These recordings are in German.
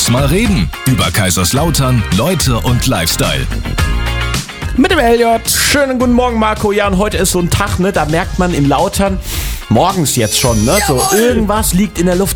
mal reden. Über Kaiserslautern, Leute und Lifestyle. Mit dem Elliot. Schönen guten Morgen, Marco. Ja, und heute ist so ein Tag, ne? Da merkt man in Lautern, morgens jetzt schon, ne? So irgendwas liegt in der Luft.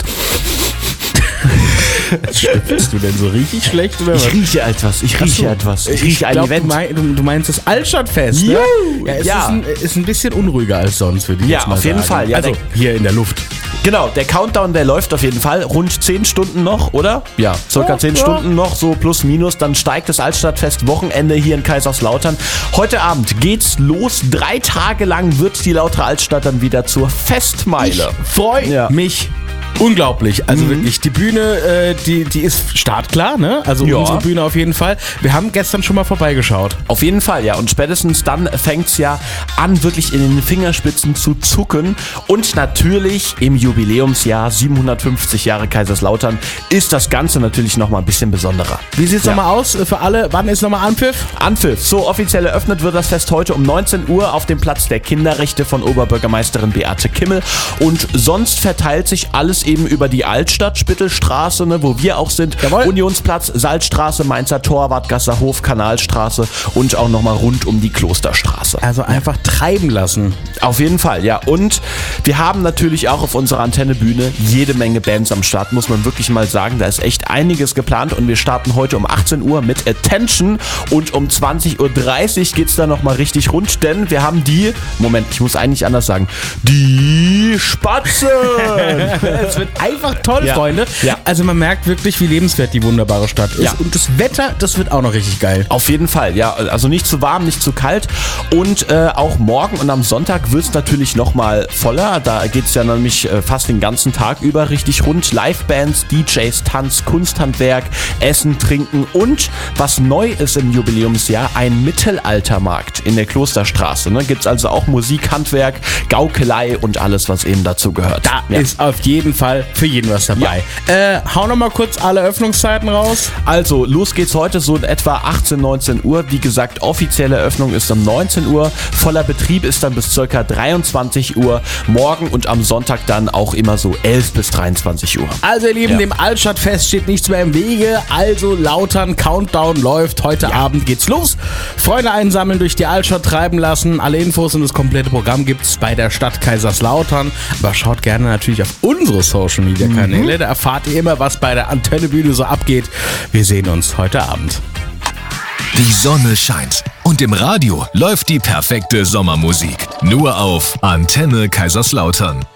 Bist du denn so richtig schlecht oder was? Ich rieche etwas. Ich rieche ein Event. Du meinst das Altstadtfest, ne? Ja, ist ein bisschen unruhiger als sonst, würde ich jetzt mal sagen. Ja, auf jeden Fall. Ja, also hier in der Luft. Genau, der Countdown, der läuft auf jeden Fall. Rund 10 Stunden noch, oder? Ja, circa 10 Stunden noch, so plus minus. Dann steigt das Altstadtfest Wochenende hier in Kaiserslautern. Heute Abend geht's los. 3 Tage lang wird die Lautere Altstadt dann wieder zur Festmeile. Ich freue mich unglaublich. Also wirklich, die Bühne, die ist startklar, ne? Also unsere Bühne auf jeden Fall. Wir haben gestern schon mal vorbeigeschaut. Auf jeden Fall, ja. Und spätestens dann fängt's ja an, wirklich in den Fingerspitzen zu zucken. Und natürlich im Jubiläumsjahr 750 Jahre Kaiserslautern ist das Ganze natürlich nochmal ein bisschen besonderer. Wie sieht's nochmal aus für alle? Wann ist nochmal Anpfiff? Anpfiff. So, offiziell eröffnet wird das Fest heute um 19 Uhr auf dem Platz der Kinderrechte von Oberbürgermeisterin Beate Kimmel. Und sonst verteilt sich alles eben über die Altstadt, Spittelstraße, ne, wo wir auch sind. Jawohl. Unionsplatz, Salzstraße, Mainzer Torwartgasse, Hof, Kanalstraße und auch nochmal rund um die Klosterstraße. Also einfach treiben lassen. Auf jeden Fall, ja. Und wir haben natürlich auch auf unserer Antennebühne jede Menge Bands am Start, muss man wirklich mal sagen. Da ist echt einiges geplant und wir starten heute um 18 Uhr mit Attention und um 20.30 Uhr geht's dann nochmal richtig rund, denn wir haben ich muss eigentlich anders sagen, die Spatzen! Es wird einfach toll, Freunde. Ja. Also man merkt wirklich, wie lebenswert die wunderbare Stadt ist. Ja. Und das Wetter, das wird auch noch richtig geil. Auf jeden Fall, ja. Also nicht zu warm, nicht zu kalt. Und auch morgen und am Sonntag wird es natürlich nochmal voller. Da geht es ja nämlich fast den ganzen Tag über richtig rund. Livebands, DJs, Tanz, Kunsthandwerk, Essen, Trinken und was neu ist im Jubiläumsjahr, ein Mittelaltermarkt in der Klosterstraße. Ne? Gibt es also auch Musik, Handwerk, Gaukelei und alles, was eben dazu gehört. Da ist auf jeden Fall für jeden was dabei. Hau noch mal kurz alle Öffnungszeiten raus. Also, los geht's heute so in etwa 18, 19 Uhr. Wie gesagt, offizielle Eröffnung ist um 19 Uhr. Voller Betrieb ist dann bis ca. 23 Uhr. Morgen und am Sonntag dann auch immer so 11 bis 23 Uhr. Also, ihr Lieben, dem Altstadtfest steht nichts mehr im Wege. Also, Lautern, Countdown läuft. Heute Abend geht's los. Freunde einsammeln, durch die Altstadt treiben lassen. Alle Infos und das komplette Programm gibt's bei der Stadt Kaiserslautern. Aber schaut gerne natürlich auf unsere Social Media Kanäle. Da erfahrt ihr immer, was bei der Antennebühne so abgeht. Wir sehen uns heute Abend. Die Sonne scheint und im Radio läuft die perfekte Sommermusik. Nur auf Antenne Kaiserslautern.